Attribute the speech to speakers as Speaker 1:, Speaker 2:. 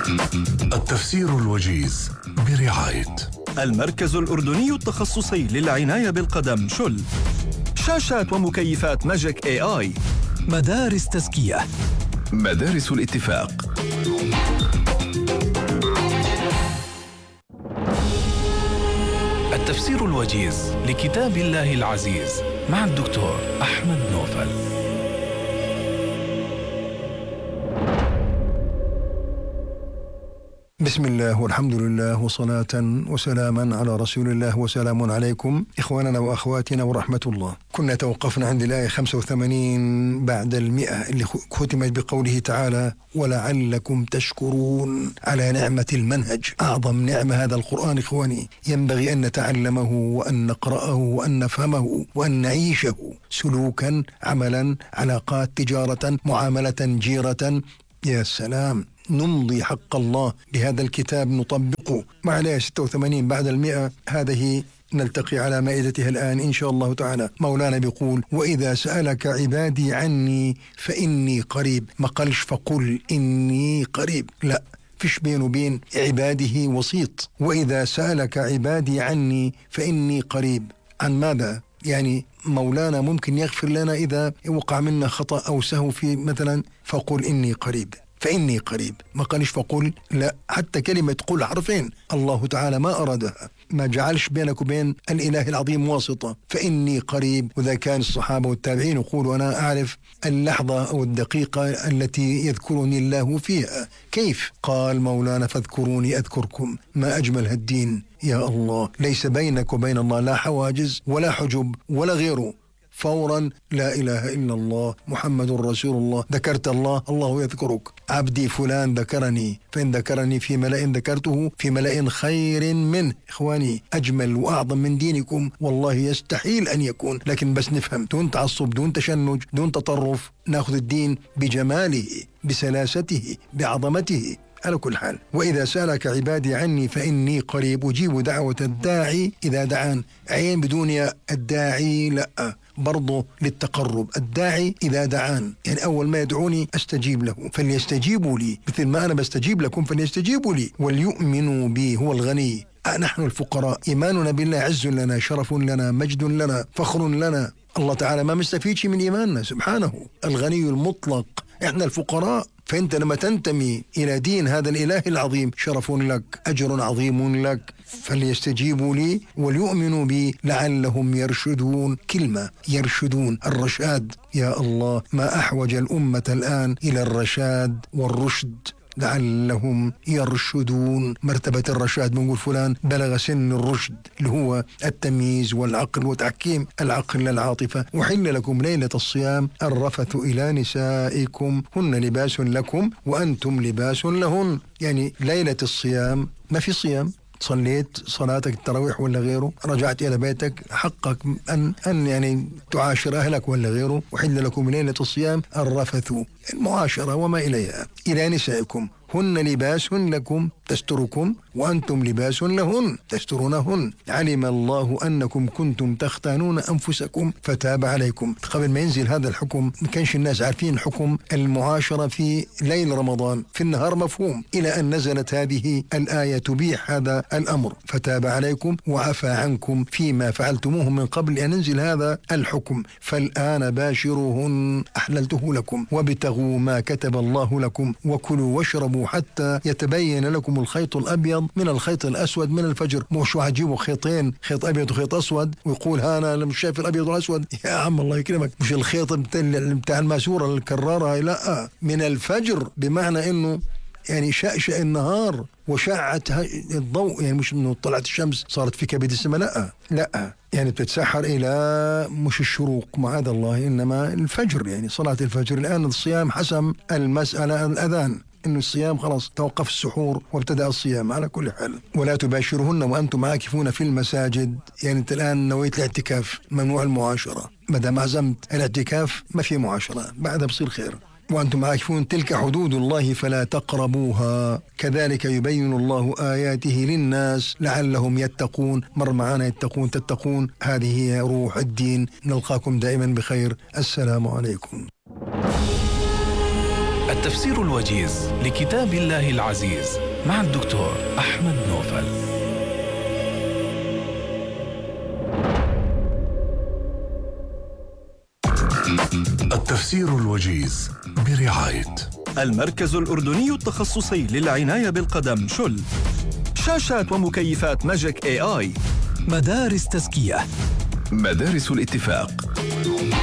Speaker 1: التفسير الوجيز برعاية
Speaker 2: المركز الأردني التخصصي للعناية بالقدم شل، شاشات ومكيفات ماجيك AI،
Speaker 3: مدارس تزكية،
Speaker 1: مدارس الاتفاق. التفسير الوجيز لكتاب الله العزيز مع الدكتور أحمد نوفل.
Speaker 4: بسم الله والحمد لله وصلاة وسلاما على رسول الله، وسلام عليكم إخواننا وأخواتنا ورحمة الله. كنا توقفنا عند الآية 85 بعد 100 اللي ختمت بقوله تعالى: ولعلكم تشكرون على نعمة المنهج. أعظم نعمة هذا القرآن إخواني، ينبغي أن نتعلمه وأن نقرأه وأن نفهمه وأن نعيشه سلوكا، عملا، علاقات، تجارة، معاملة، جيرة. يا سلام، نمضي حق الله بهذا الكتاب، نطبقه. مع الآية 86 بعد 100 هذه نلتقي على مائدتها الآن إن شاء الله تعالى. مولانا بيقول: وإذا سألك عبادي عني فإني قريب. ما قالش فقل إني قريب، لا، فيش بينه وبين عباده وسيط. وإذا سألك عبادي عني فإني قريب. عن ماذا؟ يعني مولانا ممكن يغفر لنا إذا وقع منا خطأ أو سهو في مثلا، فقل إني قريب، فإني قريب. ما قالش فقل، لا، حتى كلمة قل حرفين الله تعالى ما أرادها، ما جعلش بينك وبين الإله العظيم واسطة. فإني قريب. وإذا كان الصحابة والتابعين يقولوا: أنا أعرف اللحظة أو الدقيقة التي يذكرني الله فيها. كيف؟ قال مولانا: فاذكروني أذكركم. ما أجمل هالدين يا الله، ليس بينك وبين الله لا حواجز ولا حجب ولا غيره. فورا لا إله إلا الله محمد رسول الله. ذكرت الله، الله يذكرك. عبدي فلان ذكرني، فإن ذكرني في ملأ ذكرته في ملأ خير منه. إخواني، أجمل وأعظم من دينكم والله يستحيل أن يكون. لكن بس نفهم، دون تعصب، دون تشنج، دون تطرف، نأخذ الدين بجماله، بسلاسته، بعظمته. على كل حال، وإذا سألك عبادي عني فإني قريب أجيب دعوة الداعي إذا دعان. عين بدون يا الداعي، لا، برضو للتقرب. الداعي إذا دعان، يعني أول ما يدعوني أستجيب له. فليستجيبوا لي مثل ما أنا بستجيب لكم، فليستجيبوا لي وليؤمنوا بي. هو الغني، نحن الفقراء. إيماننا بالله عز لنا، شرف لنا، مجد لنا، فخر لنا. الله تعالى ما مستفيد شيء من إيماننا سبحانه، الغني المطلق. إحنا الفقراء. فأنت لما تنتمي إلى دين هذا الإله العظيم شرف لك، أجر عظيم لك. فليستجيبوا لي وليؤمنوا بي لعلهم يرشدون. كلمة يرشدون، الرشاد. يا الله، ما أحوج الأمة الآن إلى الرشاد والرشد. لعلهم يرشدون. مرتبة الرشاد، بنقول فلان بلغ سن الرشد، اللي هو التمييز والعقل وتحكيم العقل للعاطفة. وحل لكم ليلة الصيام الرفث إلى نسائكم هن لباس لكم وأنتم لباس لهن. يعني ليلة الصيام ما في صيام، صليت صلاتك التراويح ولا غيره، رجعت إلى بيتك، حقك أن يعني تعاشر أهلك ولا غيره. وحل لكم ليلة الصيام الرفث، المعاشرة وما إليها، إلى نسائكم هن لباس لكم تستركم وأنتم لباس لهن تسترونهن. علم الله أنكم كنتم تختانون أنفسكم فتاب عليكم. قبل ما ينزل هذا الحكم ما كانش الناس عارفين حكم المعاشرة في ليل رمضان، في النهار مفهوم، إلى أن نزلت هذه الآية تبيح هذا الأمر. فتاب عليكم وعفى عنكم فيما فعلتموه من قبل أن ينزل هذا الحكم. فالآن باشروهن أحللته لكم وابتغوا ما كتب الله لكم وكلوا واشربوا حتى يتبين لكم الخيط الأبيض من الخيط الأسود من الفجر. مش واحد يجيبوا خيطين، خيط أبيض وخيط أسود، ويقول أنا مش شايف الأبيض والأسود. يا عم الله يكرمك، مش الخيط بتاع الماسورة الكرارة، لا، من الفجر، بمعنى إنه يعني شأشأ النهار وشعت الضوء، يعني مش إنه طلعت الشمس صارت في كبد السماء، لا، يعني بتتسحر إلى مش الشروق معاذ الله، إنما الفجر، يعني صلاة الفجر. الآن الصيام حسم المسألة الأذان، إنه الصيام خلاص توقف السحور وابتدأ الصيام. على كل حال، ولا تباشرهن وأنتم عاكفون في المساجد. يعني أنت الآن نويت الاعتكاف، ممنوع المعاشرة. مدام عزمت الاعتكاف ما في معاشرة، بعدها بصير خير. وأنتم عاكفون تلك حدود الله فلا تقربوها كذلك يبين الله آياته للناس لعلهم يتقون. مر معنا يتقون تتقون، هذه هي روح الدين. نلقاكم دائما بخير. السلام عليكم.
Speaker 1: التفسير الوجيز لكتاب الله العزيز مع الدكتور أحمد نوفل.
Speaker 3: التفسير الوجيز برعاية
Speaker 2: المركز الأردني التخصصي للعناية بالقدم شل. شاشات ومكيفات ماجيك AI.
Speaker 3: مدارس تزكية.
Speaker 1: مدارس الاتفاق.